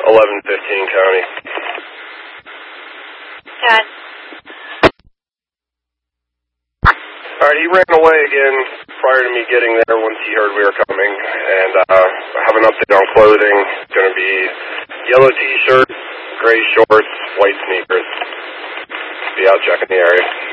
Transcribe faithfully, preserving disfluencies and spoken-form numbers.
eleven fifteen County. Got. Alright, he ran away again prior to me getting there once he heard we were coming, and uh, I have an update on clothing. It's going to be yellow t-shirt, gray shorts, white sneakers. Be out checking the area.